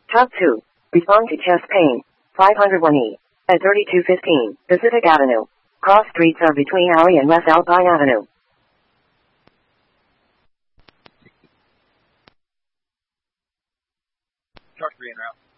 Talk 2. Respond to chest pain. 501E. At 3215 Pacific Avenue. Cross streets are between Alley and West Alpine Avenue. Truck 3 en route.